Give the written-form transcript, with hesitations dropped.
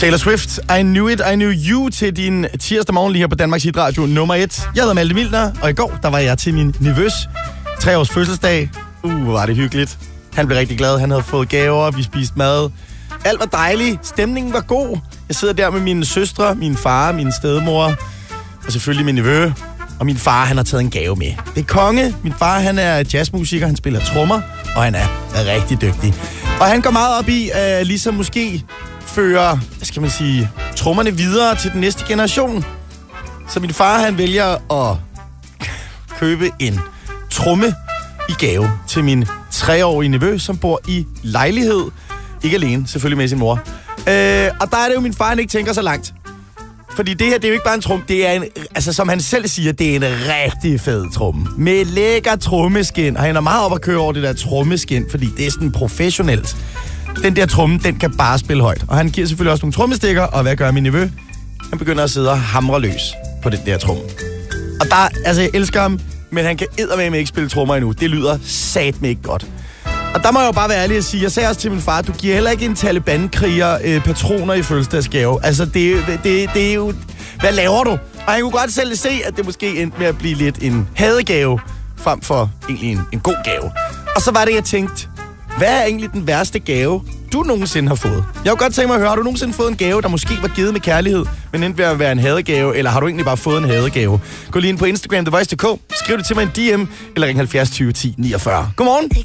Taylor Swift, I Knew It, I Knew You til din tirsdag morgen lige her på Danmarks Hitradio nummer 1. Jeg hedder Malte Milner, og i går der var jeg til min nevøs 3 års fødselsdag. Hvor var det hyggeligt. Han blev rigtig glad, han havde fået gaver, vi spiste mad. Alt var dejligt, stemningen var god. Jeg sidder der med mine søstre, min far, min stedmor, og selvfølgelig min nevø. Og min far, han har taget en gave med. Det er konge. Min far, han er jazzmusiker, han spiller trommer, og han er rigtig dygtig. Og han går meget op i, ligesom måske fører, trommerne videre til den næste generation. Så min far, han vælger at købe en tromme i gave til min 3-årige nevø, som bor i lejlighed. Ikke alene, selvfølgelig med sin mor. Og der er det jo, min far, han ikke tænker så langt. Fordi det her, det er jo ikke bare en tromme, det er en, altså som han selv siger, det er en rigtig fed tromme. Med lækker trommeskin, og han er meget op at køre over det der trommeskin, fordi det er sådan professionelt. Den der tromme, den kan bare spille højt. Og han giver selvfølgelig også nogle trommestikker, og hvad gør min nevø? Han begynder at sidde og hamre løs på den der tromme. Og der, altså jeg elsker ham, men han kan eddermame ikke spille trommer endnu. Det lyder satme ikke godt. Og der må jeg jo bare være ærlig at sige, jeg sagde også til min far, du giver heller ikke en Taliban-kriger patroner i fødselsdagsgave. Altså, det er jo... Hvad laver du? Og han kunne godt selv se, at det måske endte med at blive lidt en hadegave, frem for egentlig en god gave. Og så var det, jeg tænkte, hvad er egentlig den værste gave, du nogensinde har fået? Jeg kunne godt tænke mig at høre, har du nogensinde fået en gave, der måske var givet med kærlighed, men endte ved at være en hadegave, eller har du egentlig bare fået en hadegave? Gå lige ind på Instagram, TheVoice.dk, skriv det til mig en DM, eller ring 70 20 10 49. Godmorgen!